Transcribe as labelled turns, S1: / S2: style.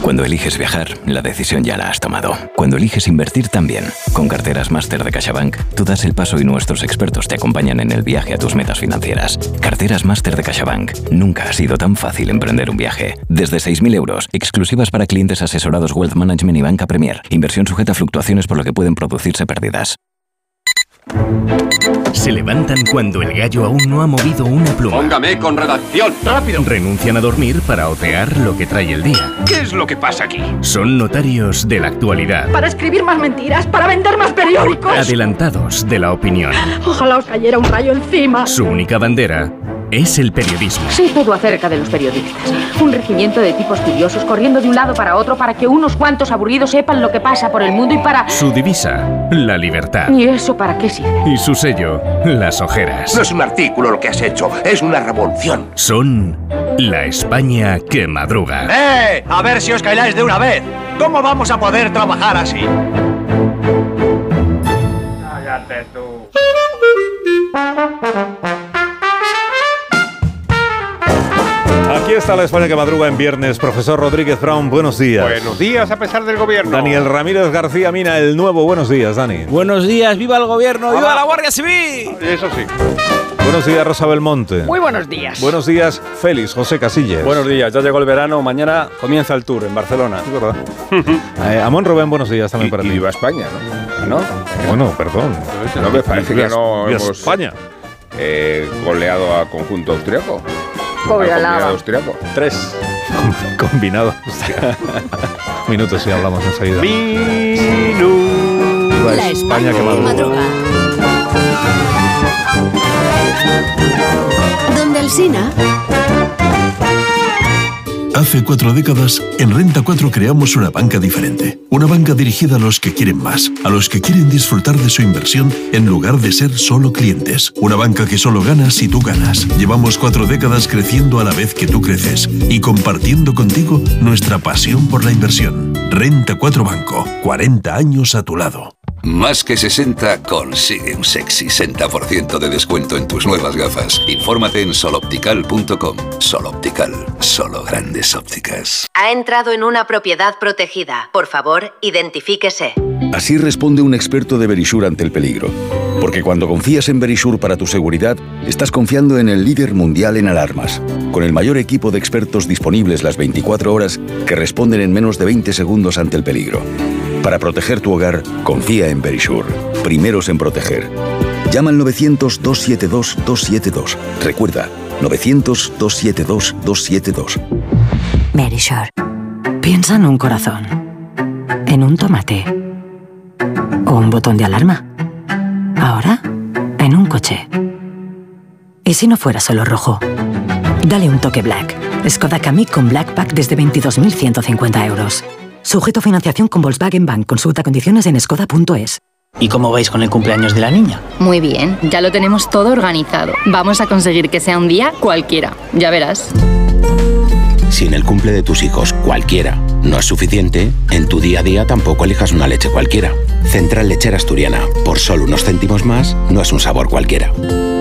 S1: Cuando eliges viajar, la decisión ya la has tomado. Cuando eliges invertir también. Con carteras Máster de CaixaBank, tú das el paso y nuestros expertos te acompañan en el viaje a tus metas financieras. Carteras Máster de CaixaBank. Nunca ha sido tan fácil emprender un viaje. Desde 6.000 euros, exclusivas para clientes asesorados Wealth Management y Banca Premier. Inversión sujeta a fluctuaciones por lo que pueden producirse pérdidas.
S2: Se levantan cuando el gallo aún no ha movido una pluma.
S3: Póngame con redacción, rápido.
S2: Renuncian a dormir para otear lo que trae el día.
S3: ¿Qué es lo que pasa aquí?
S2: Son notarios de la actualidad.
S4: Para escribir más mentiras, para vender más periódicos.
S2: Adelantados de la opinión.
S4: Ojalá os cayera un rayo encima.
S2: Su única bandera es el periodismo.
S5: Sé todo acerca de los periodistas. Un regimiento de tipos curiosos corriendo de un lado para otro para que unos cuantos aburridos sepan lo que pasa por el mundo y para...
S2: Su divisa, la libertad.
S5: ¿Y eso para qué sirve?
S2: Y su sello, las ojeras.
S6: No es un artículo lo que has hecho, es una revolución.
S2: Son la España que madruga.
S7: A ver si os calláis de una vez. ¿Cómo vamos a poder trabajar así?
S8: Cállate tú.
S9: Aquí está la España que madruga en viernes. Profesor Rodríguez Brown, buenos días.
S8: Buenos días a pesar del gobierno.
S9: Daniel Ramírez García Mina, el nuevo. Buenos días, Dani.
S10: Buenos días, viva el gobierno, viva la Guardia Civil.
S8: Eso sí.
S9: Buenos días, Rosa Belmonte.
S11: Muy buenos días.
S9: Buenos días, Félix José Casillas.
S12: Buenos días, ya llegó el verano, mañana comienza el tour en Barcelona.
S9: Es verdad. Amón Rubén, buenos días también para ti.
S13: Viva España, ¿no?
S9: Bueno, perdón.
S13: No me parece que no hemos
S9: España.
S13: Goleado a conjunto austriaco.
S5: Combinado
S13: austriaco.
S12: 3.
S9: Combinado. Minutos y hablamos enseguida.
S14: La España que madruga. ¿Dónde Alsina?
S15: Hace 4 décadas, en Renta 4 creamos una banca diferente. Una banca dirigida a los que quieren más, a los que quieren disfrutar de su inversión en lugar de ser solo clientes. Una banca que solo gana si tú ganas. Llevamos 4 décadas creciendo a la vez que tú creces y compartiendo contigo nuestra pasión por la inversión. Renta 4 Banco, 40 años a tu lado.
S16: Más que 60 consigue un sexy 60% de descuento en tus nuevas gafas. Infórmate en soloptical.com. Soloptical, solo grandes ópticas.
S17: Ha entrado en una propiedad protegida. Por favor, identifíquese.
S18: Así responde un experto de Verisure ante el peligro. Porque cuando confías en Verisure para tu seguridad, estás confiando en el líder mundial en alarmas, con el mayor equipo de expertos disponibles las 24 horas que responden en menos de 20 segundos ante el peligro. Para proteger tu hogar, confía en Verisure. Primeros en proteger. Llama al 900-272-272. Recuerda, 900-272-272.
S19: Verisure. Piensa en un corazón, en un tomate o un botón de alarma. Ahora, en un coche. ¿Y si no fuera solo rojo? Dale un toque Black. Skoda Kamiq con Black Pack desde 22.150 euros. Sujeto a financiación con Volkswagen Bank. Consulta condiciones en skoda.es.
S10: ¿Y cómo vais con el cumpleaños de la niña?
S20: Muy bien, ya lo tenemos todo organizado. Vamos a conseguir que sea un día cualquiera. Ya verás.
S21: Si en el cumple de tus hijos cualquiera no es suficiente, en tu día a día tampoco elijas una leche cualquiera. Central Lechera Asturiana. Por solo unos céntimos más, no es un sabor cualquiera.